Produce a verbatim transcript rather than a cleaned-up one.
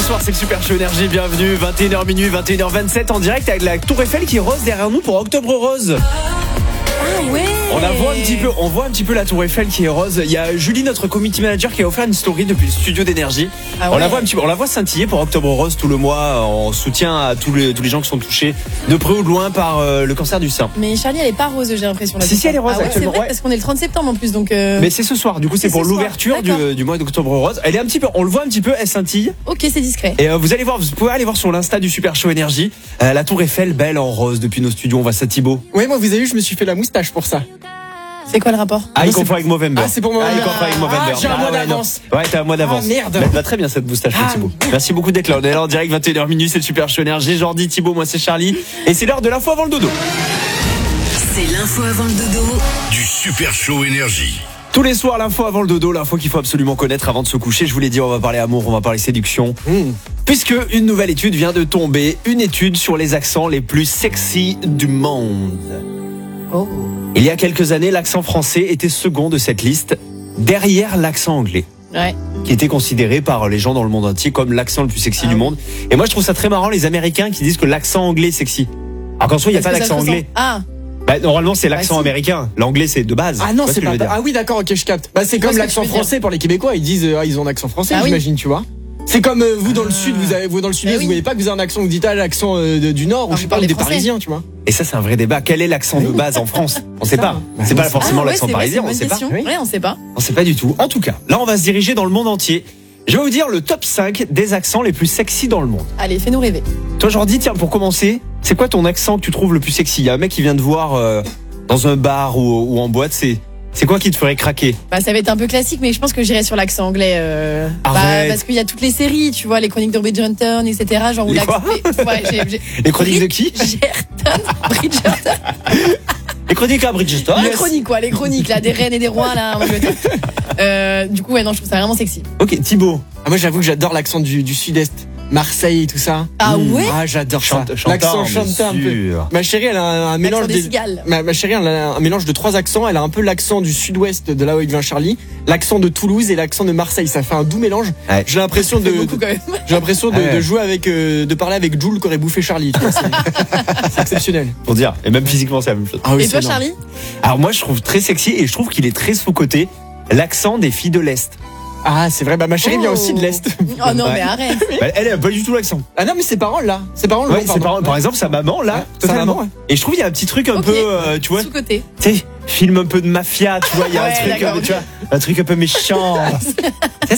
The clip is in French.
soir, c'est le Super Show Énergie, bienvenue, vingt et une heures minuit, vingt et une heures vingt-sept en direct avec la Tour Eiffel qui est rose derrière nous pour Octobre Rose. Ah ouais. On la voit un petit peu, on voit un petit peu la Tour Eiffel qui est rose. Il y a Julie, notre community manager, qui a offert une story depuis le studio d'énergie. Ah ouais. On la voit un petit peu, on la voit scintiller pour Octobre Rose tout le mois en soutien à tous les tous les gens qui sont touchés de près ou de loin par euh, le cancer du sein. Mais Charlie, elle est pas rose, j'ai l'impression. Là, Si, si, elle est rose ah ouais, actuellement, C'est vrai, ouais. parce qu'on est le trente septembre en plus, donc. Euh... Mais c'est ce soir, du coup c'est C'est pour ce soir, l'ouverture du, d'accord. du mois d'Octobre Rose. Elle est un petit peu, on le voit un petit peu, elle scintille. Ok, c'est discret. Et euh, vous allez voir, vous pouvez aller voir sur l'Insta du Super Show Énergie, euh, la Tour Eiffel belle en rose depuis nos studios. On va à Thibaut. Ouais, moi, vous avez vu, je me suis fait la moustache pour ça. C'est quoi le rapport? Ah, il Non, c'est- confond avec Movember. Ah, c'est pour Ah, il Movember. confond avec Movember. Ah, j'ai un mois ouais, non. d'avance. Ouais, t'as un mois d'avance. Ah, merde. Mais elle va très bien cette moustache, Ah. Thibaut. Merci beaucoup d'être là. On est là en direct, vingt et une heures minuit, c'est le Super Show Énergie. Jordi, Thibaut, moi c'est Charlie. Et c'est l'heure de l'info avant le dodo. C'est l'info avant le dodo. Du Super Show Énergie. Tous les soirs, l'info avant le dodo, l'info qu'il faut absolument connaître avant de se coucher. Je vous l'ai dit, on va parler amour, on va parler séduction. Mmh. Puisque une nouvelle étude vient de tomber, une étude sur les accents les plus sexy du monde. Oh. Il y a quelques années, l'accent français était second de cette liste, derrière l'accent anglais, Ouais. qui était considéré par les gens dans le monde entier comme l'accent le plus sexy Ah du oui. monde. Et moi, je trouve ça très marrant, les Américains qui disent que l'accent anglais est sexy. Alors qu'en soi, il n'y a Est-ce pas que ça d'accent se ressent anglais. Ah. Bah, normalement, c'est l'accent Bah, si. américain. L'anglais, c'est de base. Ah Tu non, vois ce c'est que je veux pas. dire. Ah oui, d'accord, ok, je capte. Bah, c'est Je vois comme ce que l'accent tu veux dire. français pour les Québécois. Ils disent, euh, ah, ils ont un accent français, Ah oui. j'imagine, tu vois. C'est comme euh, vous dans le sud, vous avez vous dans le sud-est, Ah oui. vous voyez pas que vous avez un accent, vous dites ah l'accent euh, de- du nord ou Ah, je sais vous pas, ou parlez des français. Parisiens, tu vois. Et ça, c'est un vrai débat. Quel est l'accent de base en France? On sait pas. Bah, C'est non, pas c'est- forcément Ah ouais, l'accent c'est vrai, parisien, c'est on une sait bonne pas. question. Oui. Ouais, on sait pas. On sait pas du tout. En tout cas, là, on va se diriger dans le monde entier. Je vais vous dire le top cinq des accents les plus sexy dans le monde. Allez, fais-nous rêver. Toi, Jordi, tiens, pour commencer, c'est quoi ton accent que tu trouves le plus sexy? Il y a un mec qui vient te voir euh, dans un bar ou, ou en boîte, c'est c'est quoi qui te ferait craquer? Bah, ça va être un peu classique, mais je pense que j'irai sur l'accent anglais. Euh... Bah, Arrête. parce qu'il y a toutes les séries, tu vois, les chroniques de Bridgerton, et cetera. Genre où Les l'accent. quoi Ouais, j'ai- j'ai- Les chroniques de qui? Bridgerton. Bridgerton. Les chroniques à Bridgestone. Les chroniques, quoi, les chroniques, là, des reines et des rois, là. en Angleterre. Euh, du coup, ouais, non, je trouve ça vraiment sexy. Ok, Thibaut. Ah, moi j'avoue que j'adore l'accent du, du sud-est, Marseille et tout ça. Ah ouais? Ah, j'adore ça. Chante- chantant, L'accent bien chantant un peu. sûr. Ma chérie, elle a un, un mélange des des- cigales. Ma, ma chérie, elle a un mélange de trois accents. Elle a un peu l'accent du sud-ouest de là où il vient Charlie, l'accent de Toulouse et l'accent de Marseille. Ça fait un doux mélange. Ouais. J'ai l'impression de, C'est beaucoup quand même. j'ai l'impression de, Ah ouais. de jouer avec, euh, de parler avec Jules qui aurait bouffé Charlie. Tu vois, c'est, c'est exceptionnel. Pour dire. Et même physiquement, c'est la même chose. Ah oui, Et toi, c'est énorme. Charlie? Alors moi, je trouve très sexy et je trouve qu'il est très sous-coté. L'accent des filles de l'Est. Ah, c'est vrai. Bah, ma chérie vient Oh. aussi de l'Est. Oh non, Ouais. mais arrête. Elle, elle a pas du tout l'accent. Ah non, mais ses parents là. Ses parents Ouais, l'ont, ses pardon. parents, par exemple, sa maman, là, Ouais, sa totalement. maman, ouais. Et je trouve qu'il y a un petit truc un Ok. peu, euh, tu vois, Sous-côté. tu sais, film un peu de mafia, tu vois, il y a Ouais, un truc, d'accord, euh, tu vois, un truc un peu méchant.